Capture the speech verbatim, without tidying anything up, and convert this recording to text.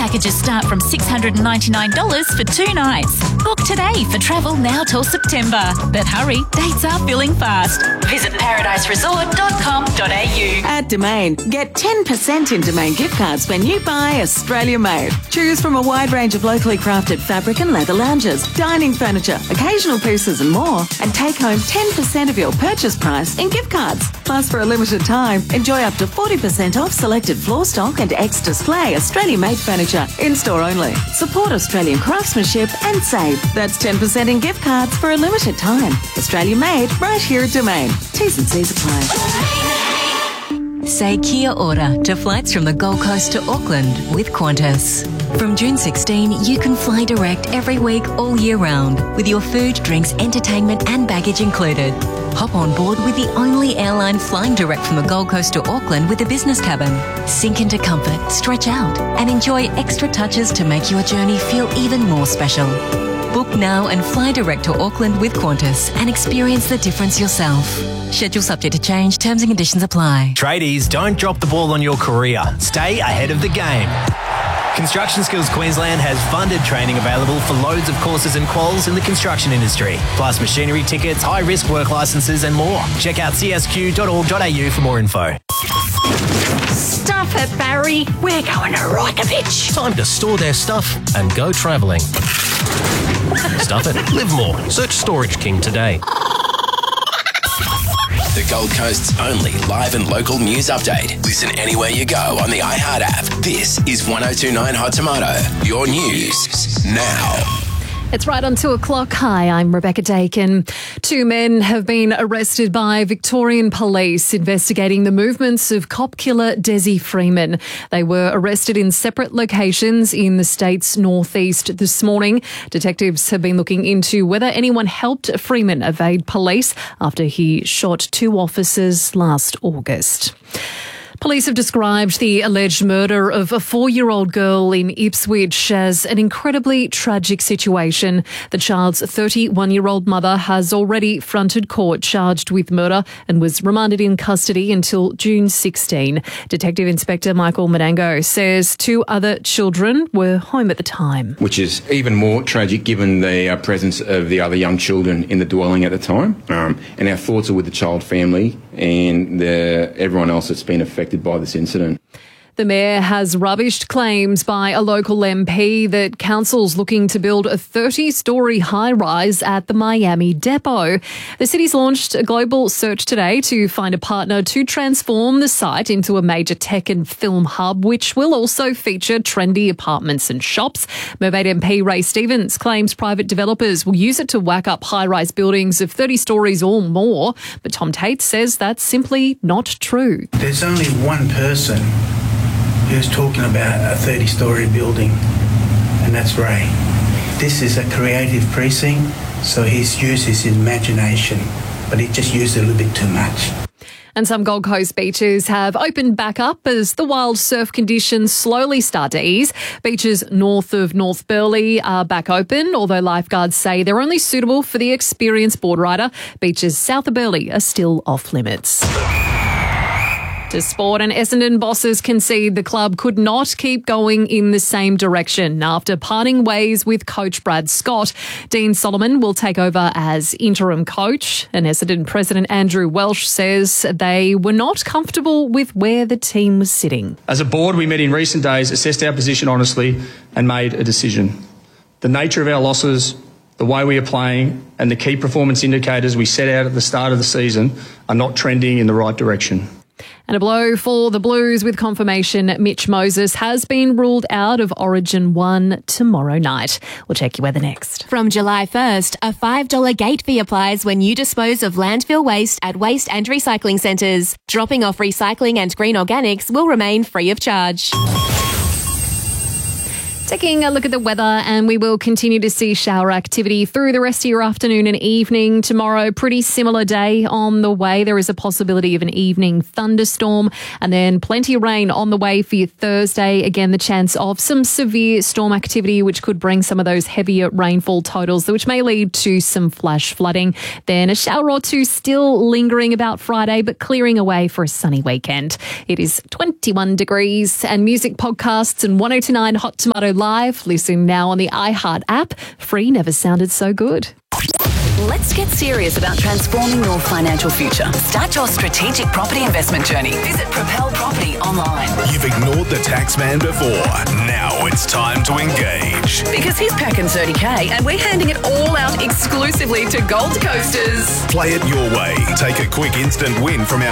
packages start from six hundred ninety-nine dollars for two nights. Book today for travel now till September. But hurry, dates are filling fast. Visit paradise resort dot com dot a u. At Domain, get ten percent in Domain gift cards when you buy Australia Made. Choose from a wide range of locally crafted fabric and leather lounges, dining furniture, occasional pieces and more, and take home ten percent of your purchase price in gift cards. Plus, for a limited time, enjoy up to forty percent off selected floor stock and ex-display Australia Made furniture, in-store only. Support Australian craftsmanship and save. That's ten percent in gift cards for a limited time. Australia Made, right here at Domain. T's and C's apply. Say kia ora to flights from the Gold Coast to Auckland with Qantas. From June sixteenth, you can fly direct every week all year round with your food, drinks, entertainment and baggage included. Hop on board with the only airline flying direct from the Gold Coast to Auckland with a business cabin. Sink into comfort, stretch out and enjoy extra touches to make your journey feel even more special. Book now and fly direct to Auckland with Qantas and experience the difference yourself. Schedule subject to change. Terms and conditions apply. Tradies, don't drop the ball on your career. Stay ahead of the game. Construction Skills Queensland has funded training available for loads of courses and quals in the construction industry, plus machinery tickets, high-risk work licences and more. Check out c s q dot org dot a u for more info. Stop it, Barry. We're going to Reykjavik. Time to store their stuff and go travelling. Stuff it. Live more. Search Storage King today. The Gold Coast's only live and local news update. Listen anywhere you go on the iHeart app. This is one oh two point nine Hot Tomato. Your news now. It's right on two o'clock. Hi, I'm Rebecca Dakin. Two men have been arrested by Victorian police investigating the movements of cop killer Desi Freeman. They were arrested in separate locations in the state's northeast this morning. Detectives have been looking into whether anyone helped Freeman evade police after he shot two officers last August. Police have described the alleged murder of a four-year-old girl in Ipswich as an incredibly tragic situation. The child's thirty-one-year-old mother has already fronted court charged with murder and was remanded in custody until June sixteenth. Detective Inspector Michael Madango says two other children were home at the time. Which is even more tragic given the uh, presence of the other young children in the dwelling at the time. Um, and our thoughts are with the child family and the, everyone else that's been affected by this incident. The Mayor has rubbished claims by a local M P that council's looking to build a thirty-storey high-rise at the Miami depot. The city's launched a global search today to find a partner to transform the site into a major tech and film hub, which will also feature trendy apartments and shops. Mermaid M P Ray Stevens claims private developers will use it to whack up high-rise buildings of thirty storeys or more, but Tom Tate says that's simply not true. There's only one person who's talking about a thirty-storey building, and that's Ray. This is a creative precinct, so he's used his imagination, but he just used it a little bit too much. And some Gold Coast beaches have opened back up as the wild surf conditions slowly start to ease. Beaches north of North Burleigh are back open, although lifeguards say they're only suitable for the experienced board rider. Beaches south of Burleigh are still off limits. To sport, and Essendon bosses concede the club could not keep going in the same direction after parting ways with coach Brad Scott. Dean Solomon will take over as interim coach, and Essendon president Andrew Welsh says they were not comfortable with where the team was sitting. As a board, we met in recent days, assessed our position honestly and made a decision. The nature of our losses, the way we are playing and the key performance indicators we set out at the start of the season are not trending in the right direction. And a blow for the Blues with confirmation Mitch Moses has been ruled out of Origin one tomorrow night. We'll check your weather next. From July first, a five dollars gate fee applies when you dispose of landfill waste at waste and recycling centres. Dropping off recycling and green organics will remain free of charge. Taking a look at the weather, and we will continue to see shower activity through the rest of your afternoon and evening. Tomorrow, pretty similar day on the way. There is a possibility of an evening thunderstorm, and then plenty of rain on the way for your Thursday. Again, the chance of some severe storm activity, which could bring some of those heavier rainfall totals, which may lead to some flash flooding. Then a shower or two still lingering about Friday, but clearing away for a sunny weekend. It is twenty-one degrees, and music podcasts and one oh two point nine Hot Tomato Live. Listen now on the iHeart app. Free never sounded so good. Let's get serious about transforming your financial future. Start your strategic property investment journey. Visit Propel Property online. You've ignored the tax man before. Now it's time to engage. Because he's packing thirty K and we're handing it all out exclusively to Gold Coasters. Play it your way. Take a quick instant win from our